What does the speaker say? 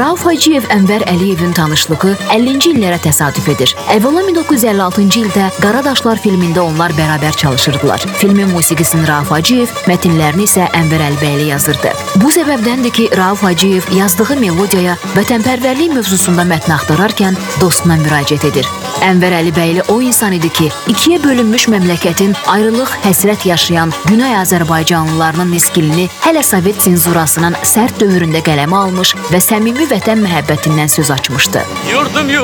Rauf Hacıyev Ənvər Əliyevin tanışlığı 50-ci illərə təsadüf edir. Əvvəla 1956-cı ildə Qaradaşlar filmində onlar bərabər çalışırdılar. Filmin musiqisini Rauf Hacıyev, mətinlərini isə Ənvər Əlibəyli yazırdı. Bu səbəbdəndir ki, Rauf Hacıyev yazdığı melodiyaya vətənpərvərlik mövzusunda mətn axtararkən dostuna müraciət edir. Ənvər Əlibəyli o insan idi ki, ikiyə bölünmüş məmləkətin ayrılıq, həsrət yaşayan Güney Azərbaycanlılarının niskilini hələ Sovet senzurasının sərt dövründə qələmə almış və səmimi vətən məhəbbətindən söz açmışdı.